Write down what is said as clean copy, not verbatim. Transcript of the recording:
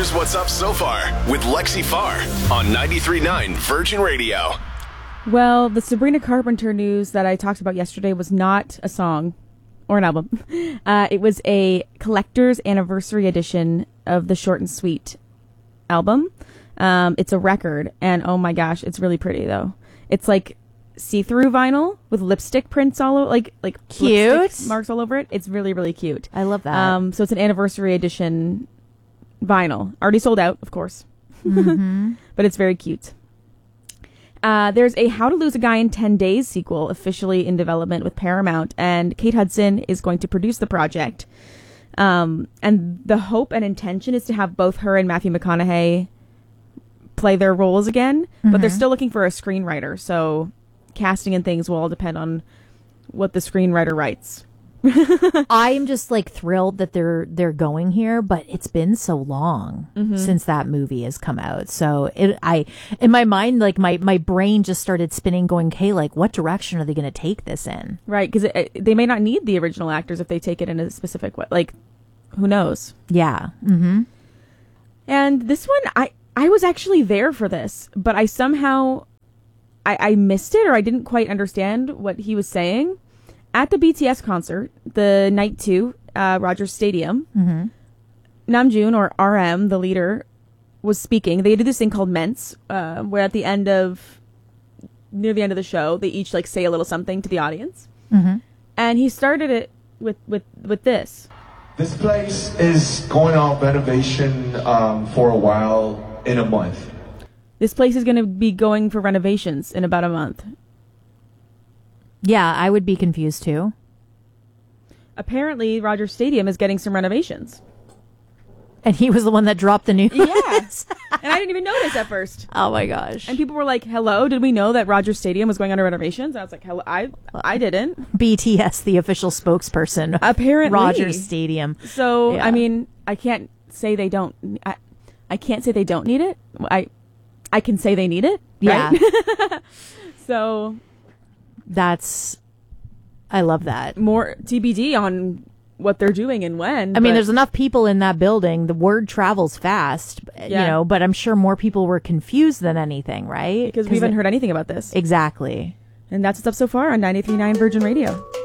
Here's what's up so far with Lexi Farr on 93.9 Virgin Radio. Well, the Sabrina Carpenter news that I talked about yesterday was not a song or an album. It was a collector's anniversary edition of the Short and Sweet album. It's a record, and oh my gosh, it's really pretty though. It's like see-through vinyl with lipstick prints all over, like cute lipstick marks all over it. It's really, really cute. I love that. So it's an anniversary edition vinyl. Already sold out, of course. Mm-hmm. But it's very cute. There's a How to Lose a Guy in 10 Days sequel officially in development with Paramount, and Kate Hudson is going to produce the project. And the hope and intention is to have both her and Matthew McConaughey play their roles again, but they're still looking for a screenwriter, so casting and things will all depend on what the screenwriter writes. I am just like thrilled that they're going here, but it's been so long since that movie has come out. So in my mind, like my brain just started spinning, going, "Hey, like what direction are they going to take this in?" Right, because they may not need the original actors if they take it in a specific way. Like, who knows? Yeah. And this one, I was actually there for this, but I somehow I missed it, or I didn't quite understand what he was saying. At the BTS concert, the night 2, Rogers Stadium, Namjoon, or RM, the leader, was speaking. They do this thing called Ments, where at the end of, near the end of the show, they each like say a little something to the audience. And he started it with this. This place is going on renovation for a while, in a month. This place is going to be going for renovations in about a month. Yeah, I would be confused too. Apparently, Rogers Stadium is getting some renovations. And he was the one that dropped the news. Yes. And I didn't even notice at first. Oh my gosh. And people were like, hello, did we know that Rogers Stadium was going under renovations? I was like, hello, I didn't. BTS, the official spokesperson. Apparently. Rogers Stadium. So, yeah. I mean, I can't say they don't. I can't say they don't need it. I can say they need it. Yeah. Right? So... I love that. More TBD on what they're doing and when. I mean, there's enough people in that building. The word travels fast, you know, but I'm sure more people were confused than anything, right? Because we haven't heard anything about this. Exactly. And that's what's up so far on 93.9 Virgin Radio.